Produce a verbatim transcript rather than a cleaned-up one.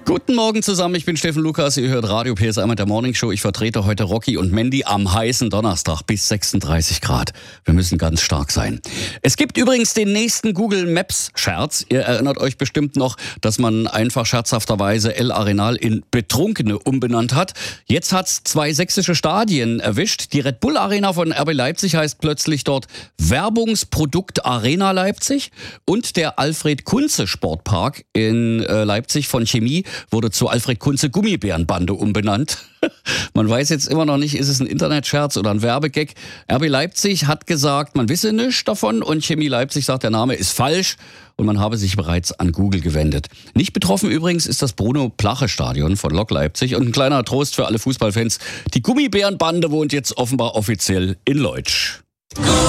Guten Morgen zusammen, ich bin Steffen Lukas, ihr hört Radio P S A mit der Morning Show. Ich vertrete heute Rocky und Mandy am heißen Donnerstag bis sechsunddreißig Grad. Wir müssen ganz stark sein. Es gibt übrigens den nächsten Google Maps Scherz. Ihr erinnert euch bestimmt noch, dass man einfach scherzhafterweise El Arenal in Betrunkene umbenannt hat. Jetzt hat's zwei sächsische Stadien erwischt. Die Red Bull Arena von R B Leipzig heißt plötzlich dort Werbungsprodukt Arena Leipzig. Und der Alfred Kunze Sportpark in äh, Leipzig von Chemie wurde zur Alfred Kunze Gummibärenbande umbenannt. Man weiß jetzt immer noch nicht, ist es ein Internetscherz oder ein Werbegag. R B Leipzig hat gesagt, man wisse nichts davon und Chemie Leipzig sagt, der Name ist falsch und man habe sich bereits an Google gewendet. Nicht betroffen übrigens ist das Bruno-Plache-Stadion von Lok Leipzig und ein kleiner Trost für alle Fußballfans. Die Gummibärenbande wohnt jetzt offenbar offiziell in Leutsch.